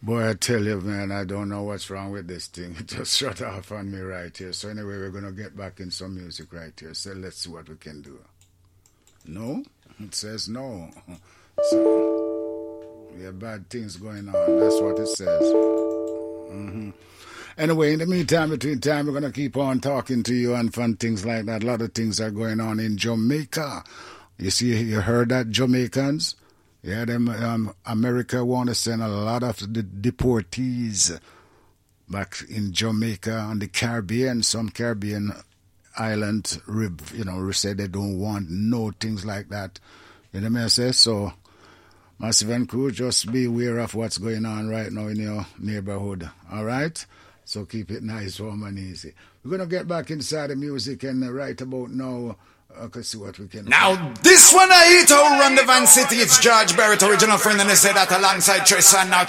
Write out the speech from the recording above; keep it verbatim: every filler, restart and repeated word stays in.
Boy, I tell you, man, I don't know what's wrong with this thing. It just shut off on me right here. So anyway, we're going to get back in some music right here. So let's see what we can do. No? It says no. So, yeah, bad things going on. That's what it says. Mm-hmm. Anyway, in the meantime, between time, we're going to keep on talking to you and fun things like that. A lot of things are going on in Jamaica. You see, you heard that, Jamaicans? Yeah, them um, America want to send a lot of the deportees back in Jamaica and the Caribbean. Some Caribbean island, you know, say they don't want no things like that. You know what I say? So, Massive and Crew, just be aware of what's going on right now in your neighborhood. All right? So keep it nice, warm and easy. We're going to get back inside the music and uh, right about now, I can see what we can now, do. This one I eat out run the Van City. It's George Barrett, original friend, and they say that alongside Tristan. Now,